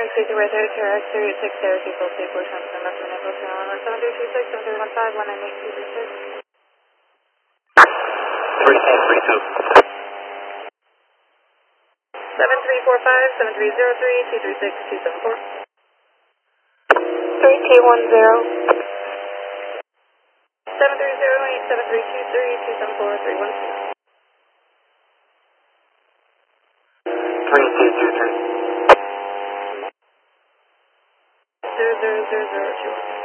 Safety right there, KRX 386, Cherokee, full state, push on the left, and push on 7326, 7315, 191, 3832. 7345, 7303, 236, 274. 3T10, 7308, 7323, 274, 312. 3223. 00002.